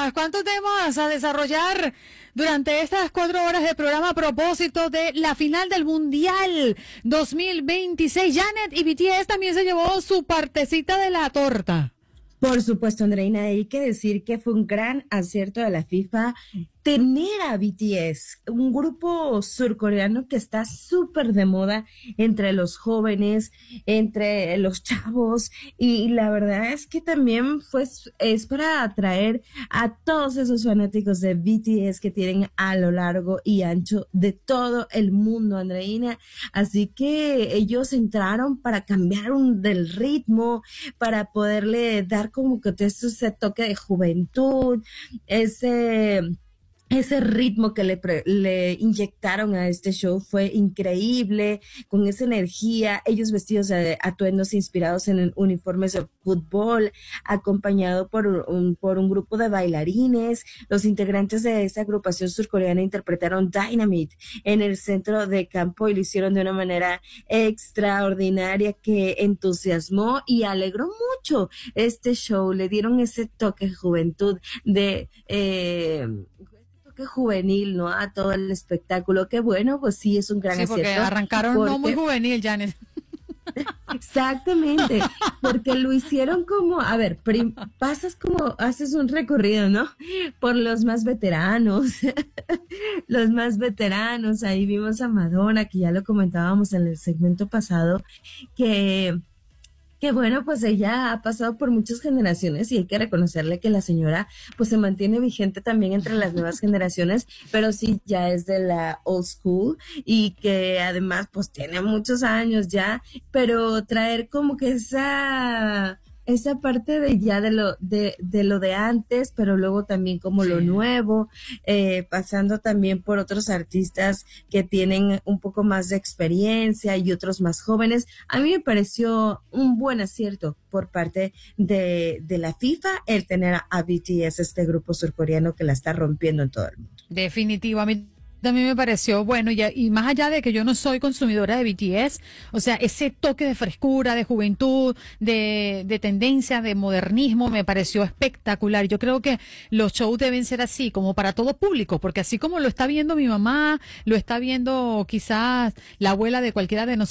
¿Cuántos temas a desarrollar durante estas 4 horas de programa a propósito de la final del Mundial 2026? Janet, y BTS también se llevó su partecita de la torta. Por supuesto, Andreina, hay que decir que fue un gran acierto de la FIFA tener a BTS, un grupo surcoreano que está súper de moda entre los jóvenes, entre los chavos, y la verdad es que también es para atraer a todos esos fanáticos de BTS que tienen a lo largo y ancho de todo el mundo, Andreina. Así que ellos entraron para cambiar del ritmo, para poderle dar como que ese toque de juventud, ese ritmo que le inyectaron a este show fue increíble, con esa energía, ellos vestidos de atuendos inspirados en uniformes de fútbol, acompañado por un grupo de bailarines. Los integrantes de esta agrupación surcoreana interpretaron Dynamite en el centro de campo y lo hicieron de una manera extraordinaria que entusiasmó y alegró mucho este show. Le dieron ese toque de juventud, que juvenil, ¿no? A todo el espectáculo. Qué bueno, pues sí, es un gran acierto. Sí, porque arrancaron no muy juvenil, Janet. Exactamente, porque lo hicieron como, a ver, haces un recorrido, ¿no? Por los más veteranos, ahí vimos a Madonna, que ya lo comentábamos en el segmento pasado, que bueno, pues ella ha pasado por muchas generaciones y hay que reconocerle que la señora pues se mantiene vigente también entre las nuevas generaciones, pero sí ya es de la old school y que además pues tiene muchos años ya, pero traer como que esa parte de lo de antes, pero luego también como lo nuevo, pasando también por otros artistas que tienen un poco más de experiencia y otros más jóvenes. A mí me pareció un buen acierto por parte de la FIFA el tener a BTS, este grupo surcoreano que la está rompiendo en todo el mundo. Definitivamente. También me pareció bueno, y más allá de que yo no soy consumidora de BTS, o sea, ese toque de frescura, de juventud, de tendencia, de modernismo, me pareció espectacular. Yo creo que los shows deben ser así, como para todo público, porque así como lo está viendo mi mamá, lo está viendo quizás la abuela de cualquiera de nosotros,